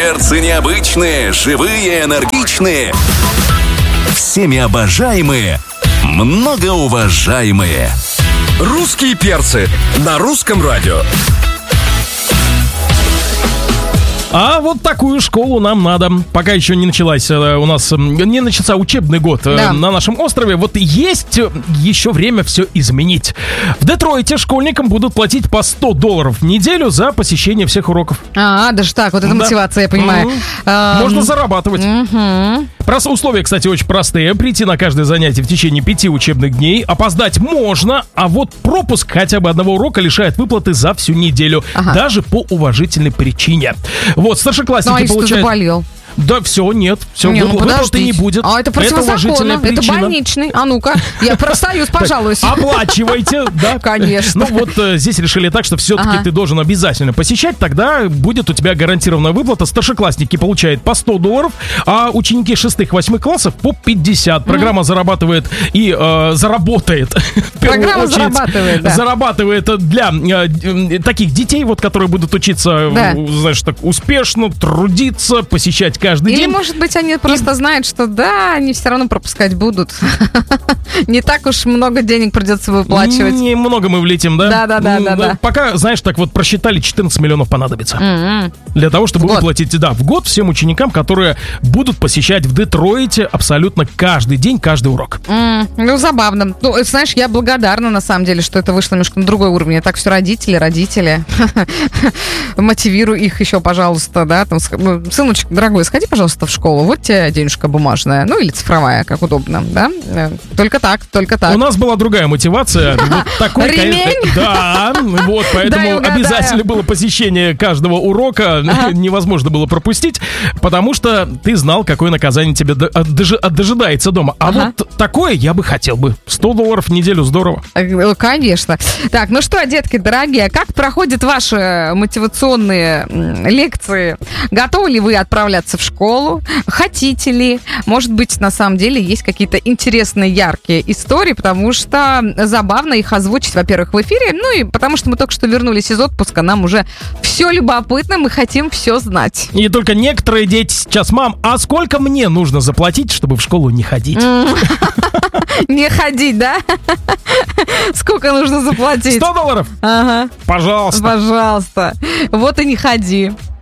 Перцы необычные, живые, энергичные. Всеми обожаемые, многоуважаемые. Русские перцы на русском радио. А вот такую школу нам надо. Пока еще не начался учебный год на нашем острове. Вот есть еще время все изменить. В Детройте школьникам будут платить по $100 в неделю за посещение всех уроков. Даже так, вот это мотивация, я понимаю. Можно зарабатывать. Условия, кстати, очень простые. Прийти на каждое занятие в течение 5 учебных дней. Опоздать можно, а вот пропуск хотя бы одного урока лишает выплаты за всю неделю. Даже по уважительной причине. Вот, старшеклассники получают... Кто заболел? Да, все, нет. Все, выплаты не будет. Это противозаконно, это больничный. А ну-ка, я профсоюз, пожалуюсь. Оплачивайте, да. Конечно. Ну вот здесь решили так, что все-таки ты должен обязательно посещать, тогда будет у тебя гарантированная выплата. Старшеклассники получают по $100, а ученики 6-8 классов по 50. Программа зарабатывает и заработает. Программа зарабатывает, да. Зарабатывает для таких детей, вот, которые будут учиться, знаешь, так успешно трудиться, посещать каждый день. Или, может быть, они просто знают, что они все равно пропускать будут. Не так уж много денег придется выплачивать. Немного мы влетим, да? Да. Пока, знаешь, так вот просчитали, 14 миллионов понадобится. Для того, чтобы выплатить, в год всем ученикам, которые будут посещать в Детройте абсолютно каждый день, каждый урок. Ну, забавно. Ну, знаешь, я благодарна, на самом деле, что это вышло немножко на другой уровень. Так все родители. Мотивируй их еще, пожалуйста, да. Там, сыночек, дорогой, сходи, пожалуйста, в школу. Вот тебе денежка бумажная, ну или цифровая, как удобно, да? Только так. У нас была другая мотивация. Ремень? Да, вот, поэтому обязательно было посещение каждого урока. Невозможно было пропустить, потому что ты знал, какое наказание тебе дожидается дома. А вот такое я бы хотел бы. $100 в неделю, здорово. Конечно. Так, ну что, детки дорогие, как проходят ваши мотивационные лекции? Готовы ли вы отправляться в школу? Хотите ли? Может быть, на самом деле есть какие-то интересные, яркие истории, потому что забавно их озвучить, во-первых, в эфире, ну и потому что мы только что вернулись из отпуска, нам уже все любопытно, мы хотим все знать. И только некоторые дети сейчас: мам, а сколько мне нужно заплатить, чтобы в школу не ходить? Не ходить, да? Сколько нужно заплатить? $100? Ага. Пожалуйста. Вот и не ходи.